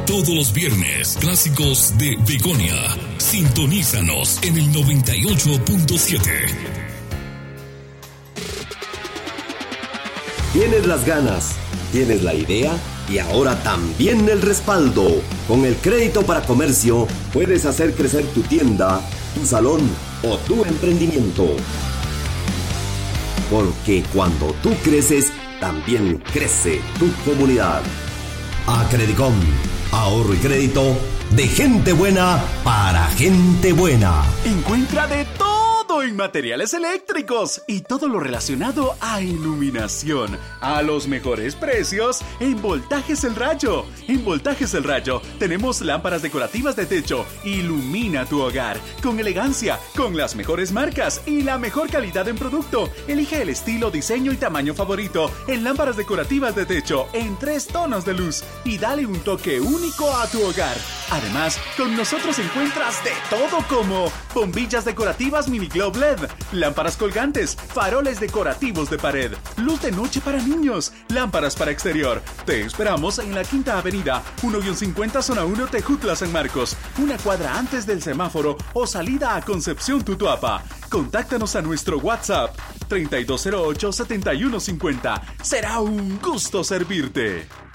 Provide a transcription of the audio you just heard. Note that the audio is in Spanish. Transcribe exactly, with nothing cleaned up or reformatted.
Todos los viernes, clásicos de Begonia. Sintonízanos en el noventa y ocho punto siete. Tienes las ganas, tienes la idea y ahora también el respaldo. Con el crédito para comercio puedes hacer crecer tu tienda, tu salón o tu emprendimiento. Porque cuando tú creces, también crece tu comunidad. Acredicom, ahorro y crédito de gente buena para gente buena. Encuentra de todo en materiales eléctricos y todo lo relacionado a iluminación a los mejores precios en Voltajes El Rayo. En Voltajes El Rayo tenemos lámparas decorativas de techo. Ilumina tu hogar con elegancia, con las mejores marcas y la mejor calidad en producto. Elige el estilo, diseño y tamaño favorito en lámparas decorativas de techo en tres tonos de luz y dale un toque único a tu hogar. Además, con nosotros encuentras de todo como bombillas decorativas mini globe L E D, lámparas colgantes, faroles decorativos de pared, luz de noche para niños, lámparas para exterior. Te esperamos en la Quinta Avenida, uno cincuenta Zona uno Tejutla San Marcos, una cuadra antes del semáforo o salida a Concepción Tutuapa. Contáctanos a nuestro WhatsApp treinta y dos cero ocho, setenta y uno cincuenta. Será un gusto servirte.